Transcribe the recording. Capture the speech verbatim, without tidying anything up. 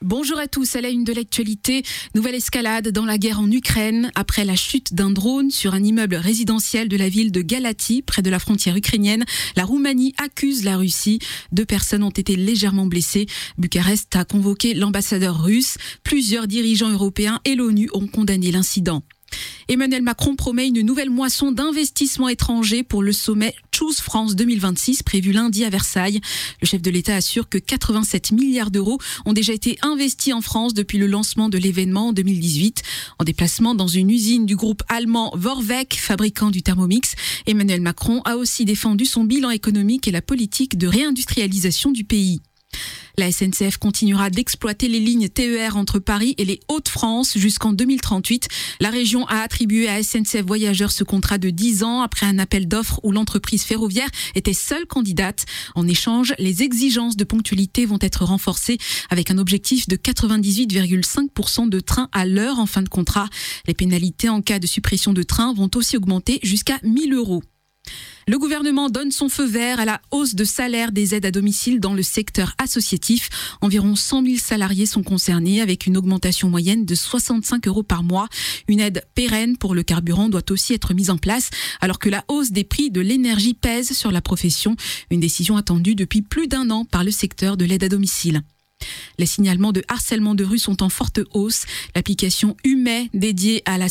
Bonjour à tous, à la une de l'actualité, nouvelle escalade dans la guerre en Ukraine. Après la chute d'un drone sur un immeuble résidentiel de la ville de Galați, près de la frontière ukrainienne, la Roumanie accuse la Russie. Deux personnes ont été légèrement blessées. Bucarest a convoqué l'ambassadeur russe. Plusieurs dirigeants européens et l'ONU ont condamné l'incident. Emmanuel Macron promet une nouvelle moisson d'investissements étrangers pour le sommet Choose France deux mille vingt-six prévu lundi à Versailles. Le chef de l'État assure que quatre-vingt-sept milliards d'euros ont déjà été investis en France depuis le lancement de l'événement en deux mille dix-huit. En déplacement dans une usine du groupe allemand Vorwerk, fabricant du Thermomix, Emmanuel Macron a aussi défendu son bilan économique et la politique de réindustrialisation du pays. La S N C F continuera d'exploiter les lignes T E R entre Paris et les Hauts-de-France jusqu'en deux mille trente-huit. La région a attribué à S N C F Voyageurs ce contrat de dix ans après un appel d'offres où l'entreprise ferroviaire était seule candidate. En échange, les exigences de ponctualité vont être renforcées avec un objectif de quatre-vingt-dix-huit virgule cinq pour cent de trains à l'heure en fin de contrat. Les pénalités en cas de suppression de trains vont aussi augmenter jusqu'à mille euros. Le gouvernement donne son feu vert à la hausse de salaire des aides à domicile dans le secteur associatif. Environ cent mille salariés sont concernés avec une augmentation moyenne de soixante-cinq euros par mois. Une aide pérenne pour le carburant doit aussi être mise en place alors que la hausse des prix de l'énergie pèse sur la profession. Une décision attendue depuis plus d'un an par le secteur de l'aide à domicile. Les signalements de harcèlement de rue sont en forte hausse. L'application Humet dédiée à la